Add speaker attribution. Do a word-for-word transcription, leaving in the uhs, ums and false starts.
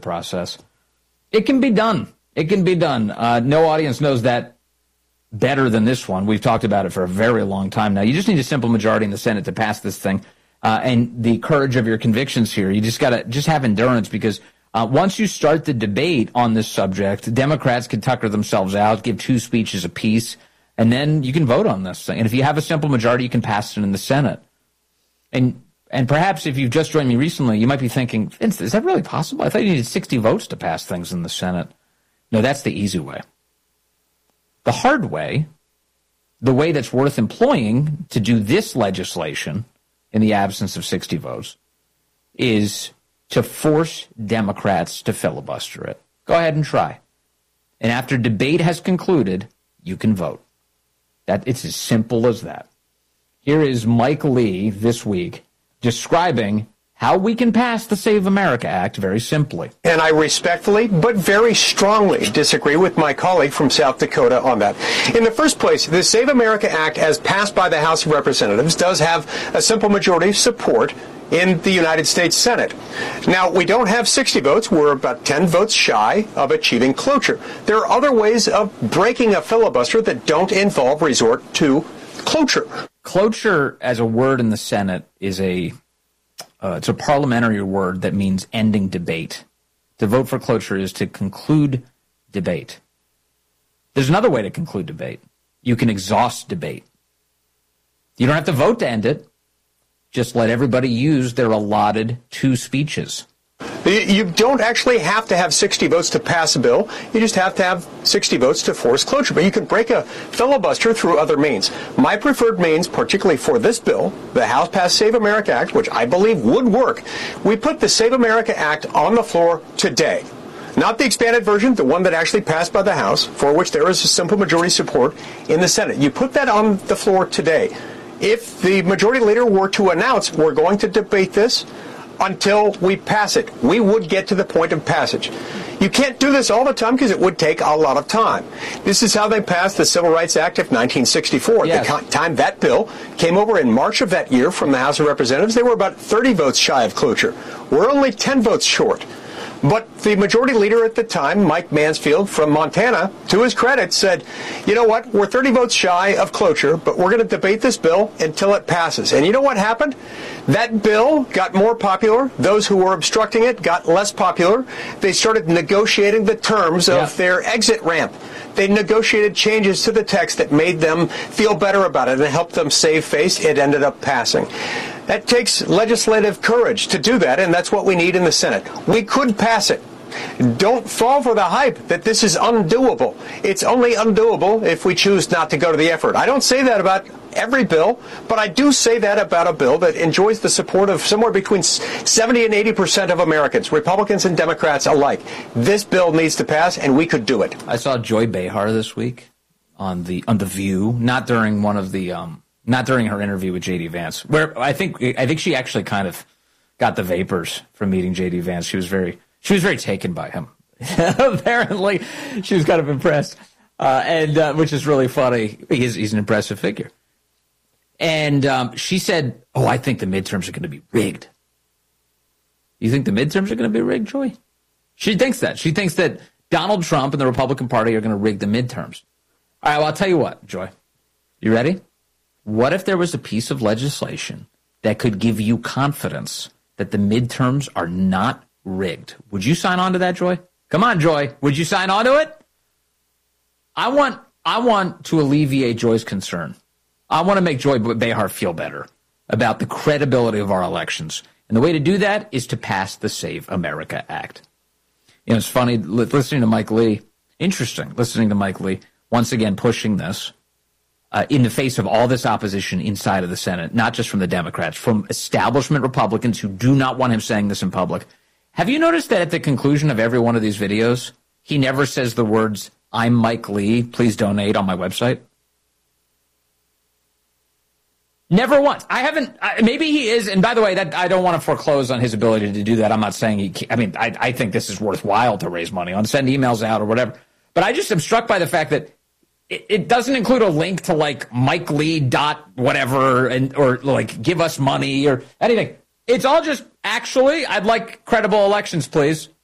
Speaker 1: process. It can be done. It can be done. Uh, no audience knows that better than this one. We've talked about it for a very long time now. You just need a simple majority in the Senate to pass this thing. Uh, and the courage of your convictions here. You just got to just have endurance, because uh, once you start the debate on this subject, Democrats can tucker themselves out, give two speeches apiece, and then you can vote on this thing. And if you have a simple majority, you can pass it in the Senate. And and perhaps if you've just joined me recently, you might be thinking, Vince, is that really possible? I thought you needed sixty votes to pass things in the Senate. No, that's the easy way. The hard way, the way that's worth employing to do this legislation in the absence of sixty votes, is to force Democrats to filibuster it. Go ahead and try. And after debate has concluded, you can vote. That it's as simple as that. Here is Mike Lee this week describing how we can pass the Save America Act very simply.
Speaker 2: And I respectfully but very strongly disagree with my colleague from South Dakota on that. In the first place, the Save America Act, as passed by the House of Representatives, does have a simple majority of support in the United States Senate. Now, we don't have sixty votes. We're about ten votes shy of achieving cloture. There are other ways of breaking a filibuster that don't involve resort to cloture.
Speaker 1: Cloture, as a word in the Senate, is a Uh, it's a parliamentary word that means ending debate. To vote for cloture is to conclude debate. There's another way to conclude debate. You can exhaust debate. You don't have to vote to end it. Just let everybody use their allotted two speeches.
Speaker 2: You don't actually have to have sixty votes to pass a bill. You just have to have sixty votes to force cloture. But you can break a filibuster through other means. My preferred means, particularly for this bill, the House passed Save America Act, which I believe would work. We put the Save America Act on the floor today. Not the expanded version, the one that actually passed by the House, for which there is a simple majority support in the Senate. You put that on the floor today. If the majority leader were to announce, we're going to debate this until we pass it, we would get to the point of passage. You can't do this all the time because it would take a lot of time. This is how they passed the Civil Rights Act of nineteen sixty-four. Yes. At the time that bill came over in March of that year from the House of Representatives, they were about thirty votes shy of cloture. We're only ten votes short. But the majority leader at the time, Mike Mansfield from Montana, to his credit, said, you know what, we're thirty votes shy of cloture, but we're going to debate this bill until it passes. And you know what happened? That bill got more popular. Those who were obstructing it got less popular. They started negotiating the terms of yeah. their exit ramp. They negotiated changes to the text that made them feel better about it and helped them save face. It ended up passing. That takes legislative courage to do that, and that's what we need in the Senate. We could pass it. Don't fall for the hype that this is undoable. It's only undoable if we choose not to go to the effort. I don't say that about every bill, but I do say that about a bill that enjoys the support of somewhere between seventy and eighty percent of Americans, Republicans and Democrats alike. This bill needs to pass, and we could do it.
Speaker 1: I saw Joy Behar this week on the on the View, not during one of the um, not during her interview with J D Vance, where I think I think she actually kind of got the vapors from meeting J D Vance. She was very she was very taken by him. Apparently, she was kind of impressed, uh, and uh, which is really funny. He's he's an impressive figure. And um, she said, oh, I think the midterms are going to be rigged. You think the midterms are going to be rigged, Joy? She thinks that. She thinks that Donald Trump and the Republican Party are going to rig the midterms. All right, well, I'll tell you what, Joy. You ready? What if there was a piece of legislation that could give you confidence that the midterms are not rigged? Would you sign on to that, Joy? Come on, Joy. Would you sign on to it? I want, I want to alleviate Joy's concern. I want to make Joy Behar feel better about the credibility of our elections. And the way to do that is to pass the Save America Act. You know, it's funny listening to Mike Lee. Interesting listening to Mike Lee once again pushing this uh, in the face of all this opposition inside of the Senate, not just from the Democrats, from establishment Republicans who do not want him saying this in public. Have you noticed that at the conclusion of every one of these videos, he never says the words, I'm Mike Lee, please donate on my website? Never once. I haven't. I, maybe he is. And by the way, that I don't want to foreclose on his ability to do that. I'm not saying he can't. I mean, I, I think this is worthwhile to raise money on, send emails out or whatever. But I just am struck by the fact that it, it doesn't include a link to like Mike Lee dot whatever and or like give us money or anything. It's all just actually, I'd like credible elections, please.